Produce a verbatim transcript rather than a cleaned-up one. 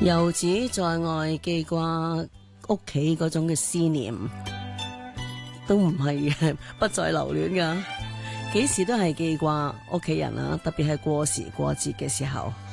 遊子在外記掛屋企嗰種嘅思念，都唔係嘅，不再留戀噶，幾時都係記掛屋企人啊，特別係過時過節嘅時候。